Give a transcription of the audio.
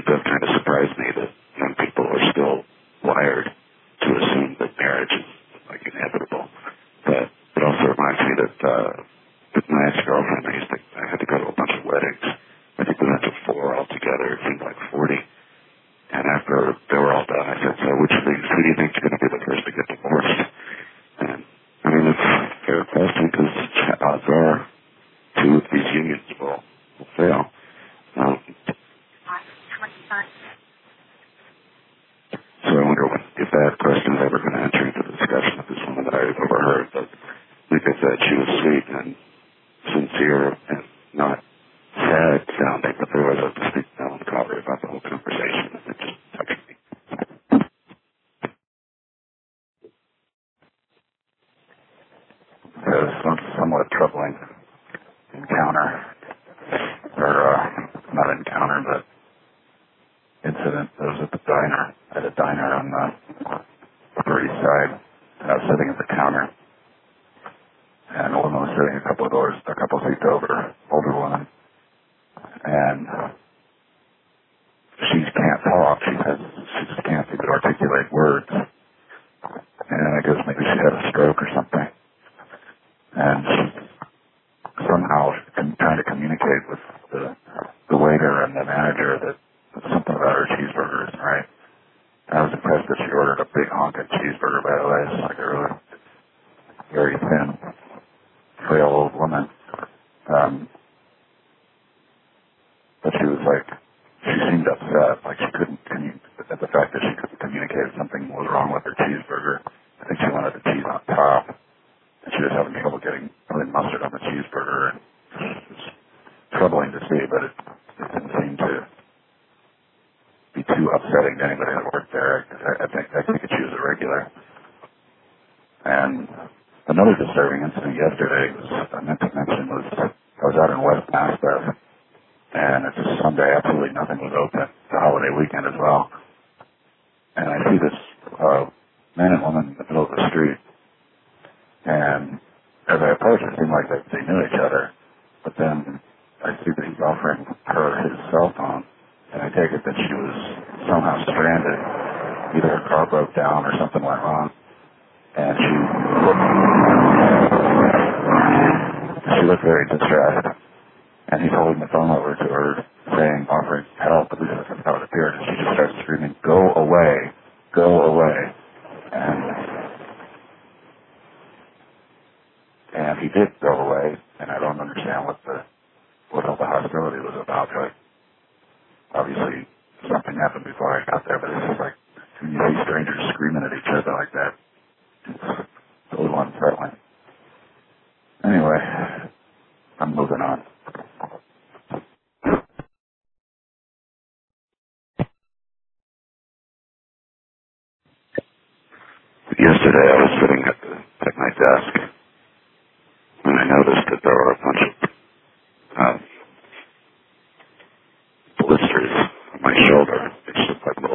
does kind of surprise me that young people are still wired to assume that marriage is like inevitable. But it also reminds me that with my ex-girlfriend, I had to go to a bunch of weddings. I think we went to 4 altogether. It seemed like 40. And after they were all done, I said, so who do you think is going to be the first to get divorced? And I mean, it's a fair question because odds are 2 of these unions will fail. So I wonder if that question is ever going to enter into the discussion with this woman that I overheard. But like I said, she was sweet and sincere and not sad sounding, but there was a distinct melancholy about the whole conversation, and it just touched me. It was a somewhat troubling encounter, or not encounter, but incident. It was at the diner, on the Upper East Side, and I was sitting at the counter, and a woman was sitting a couple seats over, older woman, and she can't talk. She just can't seem to articulate words, and I guess maybe she had a stroke or something, and she's somehow trying to communicate with the waiter and the manager that something about her cheeseburger isn't right. And I was impressed that she ordered a big honking cheeseburger, by the way. It's like a really very thin, frail old woman. But she seemed upset, like she couldn't, at the fact that she couldn't communicate something was wrong with her cheeseburger. I think she wanted the cheese on top, and she was having trouble putting mustard on the cheeseburger. And it was troubling to see, but it didn't seem to be too upsetting to anybody that worked there. I think she was a regular. And another disturbing incident yesterday I meant to mention was I was out in West Maspeth, and it's a Sunday. Absolutely nothing was open. It's a holiday weekend as well. And I see this man and woman in the middle of the street. And as I approach, it seemed like they knew each other. But then I see that he's offering her his cell phone. And I take it that she was somehow stranded. Either her car broke down or something went wrong. And she looked very distressed. And he's holding the phone over to her, offering help. At least that's how it appeared. And she just starts screaming, "Go away, go away." And he did go away. And I don't understand what all the hostility was about. Like, obviously, something happened before I got there, but it's just like, when you see strangers screaming at each other like that, it's a little unsettling. Anyway, I'm moving on. Yesterday I was sitting at my desk